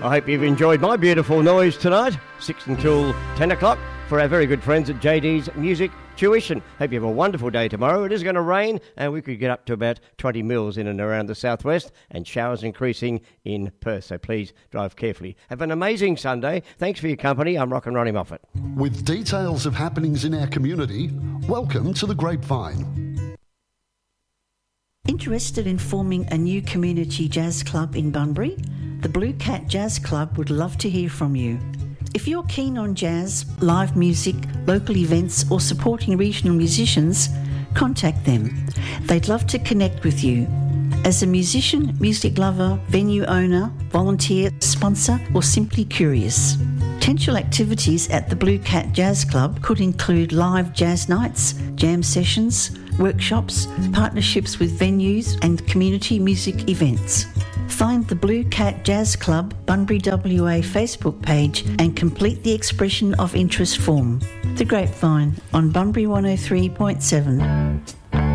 I hope you've enjoyed my beautiful noise tonight, 6 until 10 o'clock, for our very good friends at JD's Music Tuition. Hope you have a wonderful day tomorrow. It is going to rain, and we could get up to about 20 mils in and around the southwest, and showers increasing in Perth. So please drive carefully. Have an amazing Sunday. Thanks for your company. I'm Rock and Ronnie Moffat. With details of happenings in our community, welcome to the Grapevine. Interested in forming a new community jazz club in Bunbury? The Blue Cat Jazz Club would love to hear from you. If you're keen on jazz, live music, local events or supporting regional musicians, contact them. They'd love to connect with you. As a musician, music lover, venue owner, volunteer, sponsor or simply curious. Potential activities at the Blue Cat Jazz Club could include live jazz nights, jam sessions, workshops, partnerships with venues and community music events. Find the Blue Cat Jazz Club Bunbury WA Facebook page and complete the expression of interest form. The Grapevine on Bunbury 103.7.